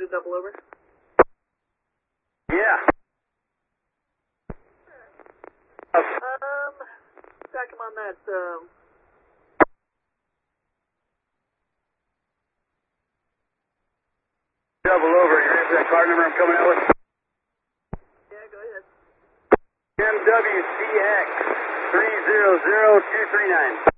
to double over? Yeah. Stack him on that, Double over. You ready for that card number I'm coming out with? Yeah, go ahead. MWCX 300239.